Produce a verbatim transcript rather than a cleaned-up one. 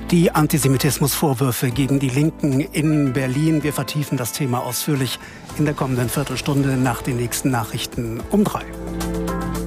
Die Antisemitismusvorwürfe gegen die Linken in Berlin. Wir vertiefen das Thema ausführlich in der kommenden Viertelstunde nach den nächsten Nachrichten um drei.